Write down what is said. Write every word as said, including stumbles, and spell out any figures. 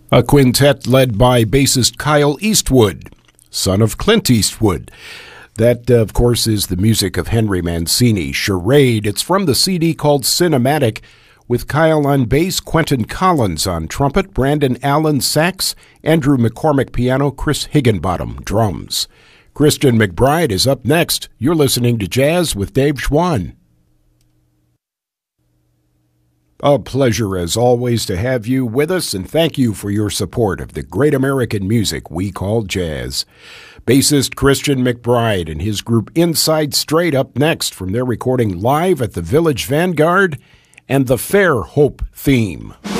A quintet led by bassist Kyle Eastwood, son of Clint Eastwood. That, uh, of course, is the music of Henry Mancini. Charade. It's from the C D called Cinematic, with Kyle on bass, Quentin Collins on trumpet, Brandon Allen sax, Andrew McCormick piano, Chris Higginbottom drums. Christian McBride is up next. You're listening to Jazz with Dave Schwann. A pleasure, as always, to have you with us, and thank you for your support of the great American music we call jazz. Bassist Christian McBride and his group Inside Straight up next from their recording live at the Village Vanguard and the Fair Hope theme.